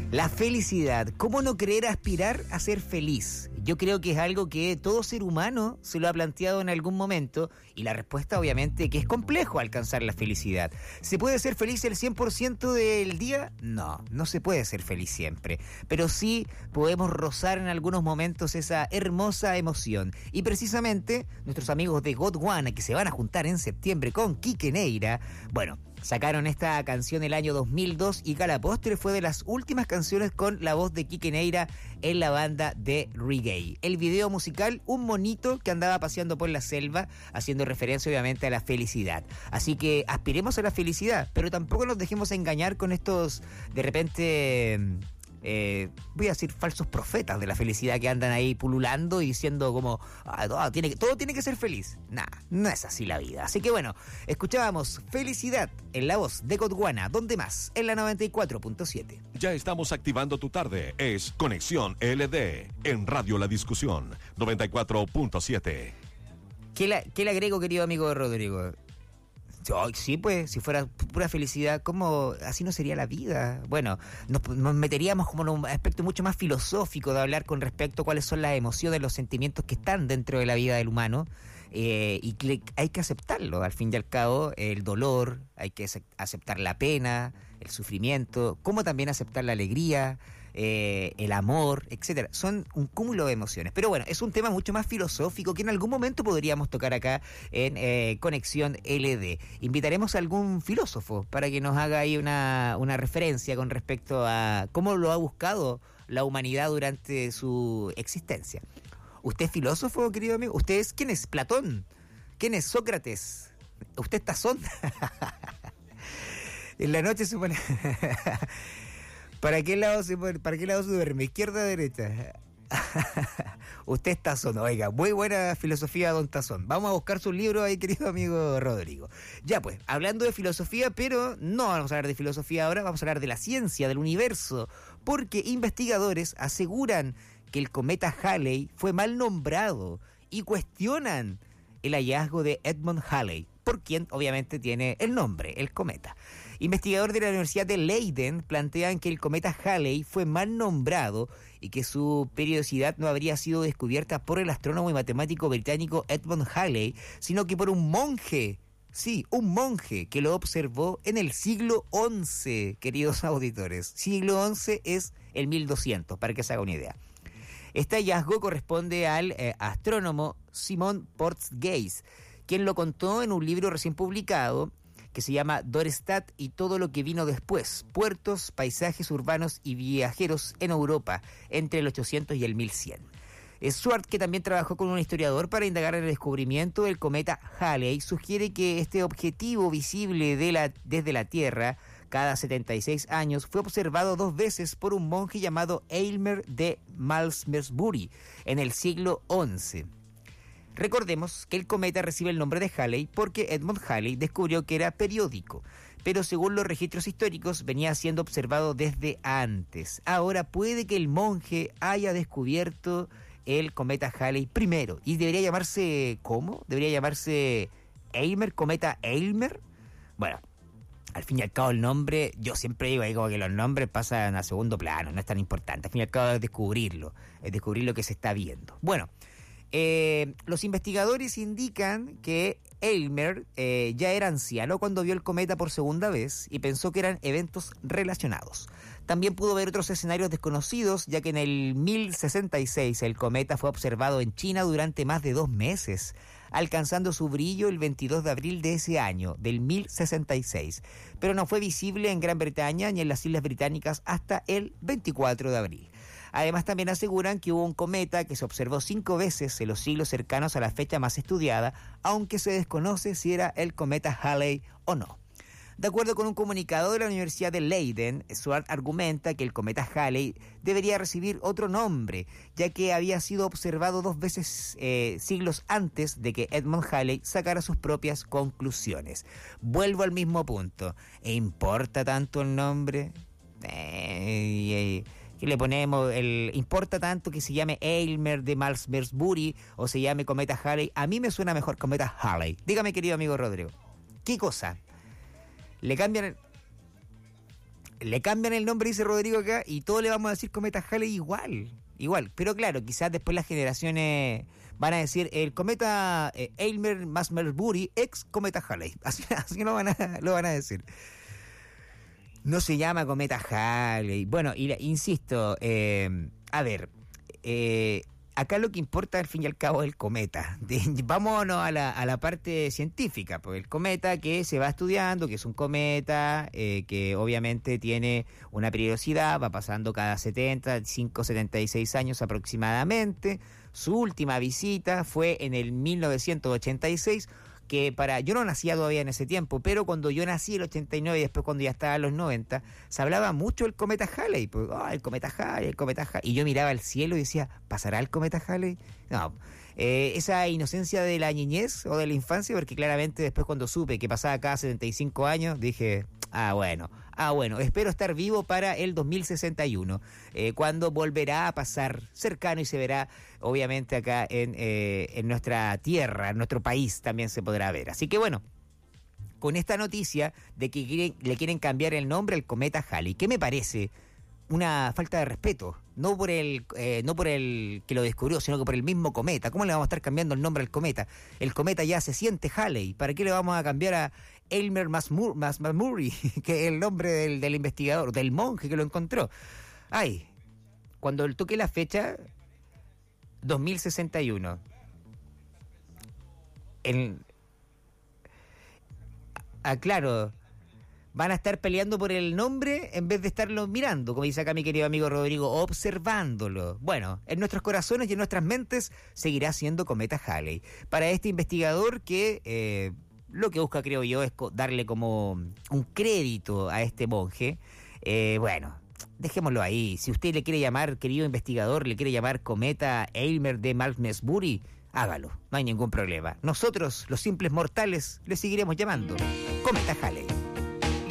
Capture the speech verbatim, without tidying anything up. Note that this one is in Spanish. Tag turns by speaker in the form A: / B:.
A: La felicidad. ¿Cómo no querer aspirar a ser feliz? Yo creo que es algo que todo ser humano se lo ha planteado en algún momento y la respuesta obviamente que es complejo alcanzar la felicidad. ¿Se puede ser feliz el cien por ciento del día? No, no se puede ser feliz siempre, pero sí podemos rozar en algunos momentos esa hermosa emoción. Y precisamente nuestros amigos de Gondwana, que se van a juntar en septiembre con Quique Neira, bueno, sacaron esta canción el año dos mil dos y Calapostre fue de las últimas canciones con la voz de Quique Neira en la banda de reggae. El video musical, un monito que andaba paseando por la selva, haciendo referencia obviamente a la felicidad. Así que aspiremos a la felicidad, pero tampoco nos dejemos engañar con estos, de repente... Eh, voy a decir falsos profetas de la felicidad que andan ahí pululando y diciendo como ah, todo, tiene que, todo tiene que ser feliz. Nah, no es así la vida. Así que bueno, escuchábamos Felicidad en la voz de Gondwana. ¿Dónde más? En la noventa y cuatro punto siete.
B: Ya estamos activando tu tarde. Es Conexión L D en Radio La Discusión noventa y cuatro punto siete.
A: ¿Qué, la, ¿Qué le agrego, querido amigo Rodrigo? Oh, sí, pues, si fuera pura felicidad, ¿cómo? Así no sería la vida. Bueno, nos, nos meteríamos como en un aspecto mucho más filosófico de hablar con respecto a cuáles son las emociones, los sentimientos que están dentro de la vida del humano, eh, y que hay que aceptarlo. Al fin y al cabo, el dolor, hay que aceptar la pena, el sufrimiento, como también aceptar la alegría, eh, el amor, etcétera. Son un cúmulo de emociones. Pero bueno, es un tema mucho más filosófico que en algún momento podríamos tocar acá en eh, Conexión L D. Invitaremos a algún filósofo para que nos haga ahí una, una referencia con respecto a cómo lo ha buscado la humanidad durante su existencia. ¿Usted es filósofo, querido amigo? ¿Usted es quién es? ¿Platón? ¿Quién es Sócrates? ¿Usted es Tazón? En la noche se pone... ¿Para qué lado se pone? ¿Para qué lado se duerme? ¿Izquierda o derecha? Usted es Tazón. Oiga, muy buena filosofía, don Tazón. Vamos a buscar su libro ahí, querido amigo Rodrigo. Ya pues, hablando de filosofía, pero no vamos a hablar de filosofía ahora, vamos a hablar de la ciencia, del universo, porque investigadores aseguran que el cometa Halley fue mal nombrado y cuestionan el hallazgo de Edmund Halley, por quien obviamente tiene el nombre, el cometa. Investigadores de la Universidad de Leiden plantean que el cometa Halley fue mal nombrado y que su periodicidad no habría sido descubierta por el astrónomo y matemático británico Edmund Halley, sino que por un monje. Sí, un monje que lo observó en el siglo once, queridos auditores. Siglo once es el mil doscientos, para que se haga una idea. Este hallazgo corresponde al eh, astrónomo Simon Portgase, quien lo contó en un libro recién publicado que se llama Dorestad y todo lo que vino después, puertos, paisajes urbanos y viajeros en Europa entre el ochocientos y el mil cien. Swart, que también trabajó con un historiador para indagar en el descubrimiento del cometa Halley, sugiere que este objetivo visible de la, desde la Tierra cada setenta y seis años fue observado dos veces por un monje llamado Aylmer de Malmesbury en el siglo once. Recordemos que el cometa recibe el nombre de Halley porque Edmund Halley descubrió que era periódico, pero según los registros históricos venía siendo observado desde antes. Ahora puede que el monje haya descubierto el cometa Halley primero, y debería llamarse, ¿cómo? Debería llamarse Aylmer, cometa Aylmer. Bueno, al fin y al cabo el nombre, yo siempre digo ahí como que los nombres pasan a segundo plano, no es tan importante. Al fin y al cabo es descubrirlo, es descubrir lo que se está viendo. Bueno, Eh, los investigadores indican que Aylmer eh, ya era anciano cuando vio el cometa por segunda vez y pensó que eran eventos relacionados. También pudo ver otros escenarios desconocidos, ya que en el mil sesenta y seis el cometa fue observado en China durante más de dos meses, alcanzando su brillo el veintidós de abril de ese año, del mil sesenta y seis, pero no fue visible en Gran Bretaña ni en las Islas Británicas hasta el veinticuatro de abril. Además, también aseguran que hubo un cometa que se observó cinco veces en los siglos cercanos a la fecha más estudiada, aunque se desconoce si era el cometa Halley o no. De acuerdo con un comunicado de la Universidad de Leiden, Swart argumenta que el cometa Halley debería recibir otro nombre, ya que había sido observado dos veces eh, siglos antes de que Edmund Halley sacara sus propias conclusiones. Vuelvo al mismo punto. ¿E importa tanto el nombre? Eh, eh, ¿Qué le ponemos? El, ¿Importa tanto que se llame Aylmer de Malmesbury o se llame cometa Halley? A mí me suena mejor cometa Halley. Dígame, querido amigo Rodrigo, ¿qué cosa? Le cambian el, le cambian el nombre, dice Rodrigo acá, y todos le vamos a decir cometa Halley igual, igual. Pero claro, quizás después las generaciones van a decir el cometa eh, Aylmer Masmelbury, ex cometa Halley. Así, así lo, van a, lo van a decir. No se llama cometa Halley. Bueno, y la, insisto, eh, a ver, eh, acá lo que importa al fin y al cabo es el cometa. De, vámonos a la, a la parte científica, pues el cometa que se va estudiando, que es un cometa eh, que obviamente tiene una periodicidad, va pasando cada setenta, cinco, setenta y seis años aproximadamente. Su última visita fue en el mil novecientos ochenta y seis, que para yo no nacía todavía en ese tiempo, pero cuando yo nací el ochenta y nueve y después cuando ya estaba en los noventa, se hablaba mucho del cometa Halley, pues, oh, el cometa Halley, el cometa Halley, y yo miraba al cielo y decía, ¿pasará el cometa Halley? No, eh, esa inocencia de la niñez o de la infancia, porque claramente después cuando supe que pasaba cada setenta y cinco años, dije, ah bueno, ah bueno, espero estar vivo para el dos mil sesenta y uno, eh, cuando volverá a pasar cercano y se verá, obviamente acá en, eh, en nuestra tierra, en nuestro país también se podrá ver. Así que bueno, con esta noticia de que quieren, le quieren cambiar el nombre al cometa Halley, ¿qué me parece? Una falta de respeto, no por el eh, no por el que lo descubrió, sino que por el mismo cometa. ¿Cómo le vamos a estar cambiando el nombre al cometa? El cometa ya se siente Halley. ¿Para qué le vamos a cambiar a Aylmer Masmelbury, que es el nombre del, del investigador, del monje que lo encontró? Ay, cuando toqué la fecha, dos mil sesenta y uno. El, ah, claro... Van a estar peleando por el nombre en vez de estarlo mirando, como dice acá mi querido amigo Rodrigo, observándolo. Bueno, en nuestros corazones y en nuestras mentes seguirá siendo cometa Halley. Para este investigador que eh, lo que busca, creo yo, es darle como un crédito a este monje, eh, bueno, dejémoslo ahí. Si usted le quiere llamar, querido investigador, le quiere llamar cometa Aylmer de Malmesbury, hágalo, no hay ningún problema. Nosotros, los simples mortales, le seguiremos llamando cometa Halley.